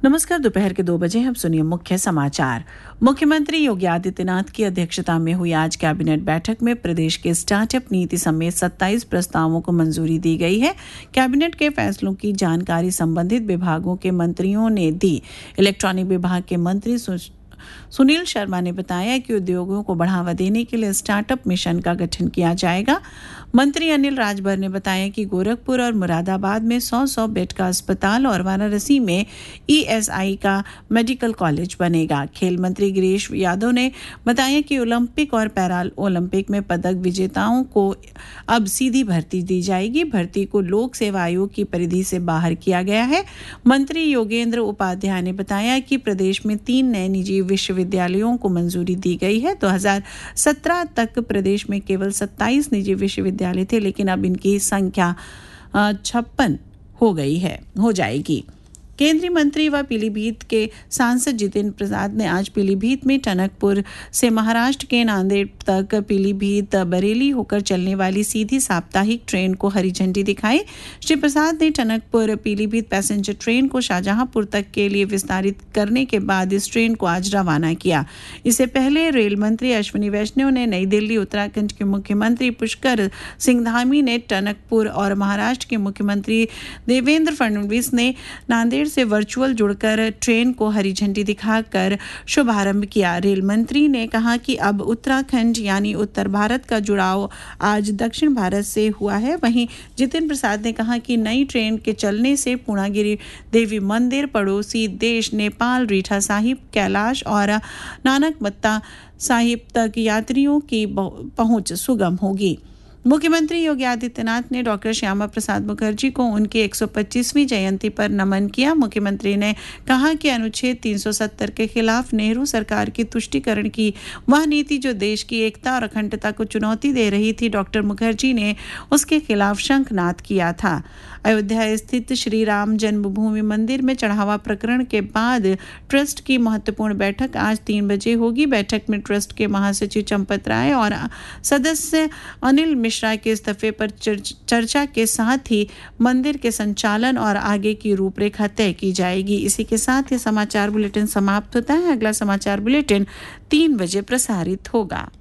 नमस्कार। दोपहर के 2 बजे हम सुनिए मुख्य समाचार। मुख्यमंत्री योगी आदित्यनाथ की अध्यक्षता में हुई आज कैबिनेट बैठक में प्रदेश के स्टार्टअप नीति समेत 27 प्रस्तावों को मंजूरी दी गई है। कैबिनेट के फैसलों की जानकारी संबंधित विभागों के मंत्रियों ने दी। इलेक्ट्रॉनिक विभाग के मंत्री सुनील शर्मा ने बताया कि उद्योगों को बढ़ावा देने के लिए स्टार्टअप मिशन का गठन किया जाएगा। मंत्री अनिल राजभर ने बताया कि गोरखपुर और मुरादाबाद में 100 बेड का अस्पताल और वाराणसी में ईएसआई का मेडिकल कॉलेज बनेगा। खेल मंत्री गिरीश यादव ने बताया कि ओलंपिक और पैरा ओलंपिक में पदक विजेताओं को अब सीधी भर्ती दी जाएगी। भर्ती को लोक सेवा आयोग की परिधि से बाहर किया गया है। मंत्री योगेंद्र उपाध्याय ने बताया कि प्रदेश में 3 नए निजी विश्वविद्यालयों को मंजूरी दी गई है। 2017 तक प्रदेश में केवल 27 निजी विश्वविद्यालय थे, लेकिन अब इनकी संख्या 56 हो जाएगी। केंद्रीय मंत्री व पीलीभीत के सांसद जितेंद्र प्रसाद ने आज पीलीभीत में टनकपुर से महाराष्ट्र के नांदेड़ तक पीलीभीत बरेली होकर चलने वाली सीधी साप्ताहिक ट्रेन को हरी झंडी दिखाई। श्री प्रसाद ने टनकपुर पीलीभीत पैसेंजर ट्रेन को शाहजहांपुर तक के लिए विस्तारित करने के बाद इस ट्रेन को आज रवाना किया। इससे पहले रेल मंत्री अश्विनी वैष्णव ने नई दिल्ली, उत्तराखंड के मुख्यमंत्री पुष्कर सिंह धामी ने टनकपुर और महाराष्ट्र के मुख्यमंत्री देवेंद्र फडणवीस ने नांदेड़ से वर्चुअल जुड़कर ट्रेन को हरी झंडी दिखाकर शुभारंभ किया। रेल मंत्री ने कहा कि अब उत्तराखंड यानी उत्तर भारत का जुड़ाव आज दक्षिण भारत से हुआ है। वहीं जितेंद्र प्रसाद ने कहा कि नई ट्रेन के चलने से पूर्णागिरि देवी मंदिर, पड़ोसी देश नेपाल, रीठा साहिब, कैलाश और नानकमत्ता साहिब तक यात्रियों की पहुंच सुगम होगी। मुख्यमंत्री योगी आदित्यनाथ ने डॉक्टर श्यामा प्रसाद मुखर्जी को उनकी 125वीं जयंती पर नमन किया। मुख्यमंत्री ने कहा कि अनुच्छेद 370 के खिलाफ नेहरू सरकार की तुष्टीकरण की वह नीति जो देश की एकता और अखंडता को चुनौती दे रही थी, डॉक्टर मुखर्जी ने उसके खिलाफ शंखनाद किया था। अयोध्या स्थित श्री राम जन्मभूमि मंदिर में चढ़ावा प्रकरण के बाद ट्रस्ट की महत्वपूर्ण बैठक आज 3 बजे होगी। बैठक में ट्रस्ट के महासचिव चंपत राय और सदस्य अनिल मिश्रा के इस्तीफे पर चर्चा के साथ ही मंदिर के संचालन और आगे की रूपरेखा तय की जाएगी। इसी के साथ ये समाचार बुलेटिन समाप्त होता है। अगला समाचार बुलेटिन 3 बजे प्रसारित होगा।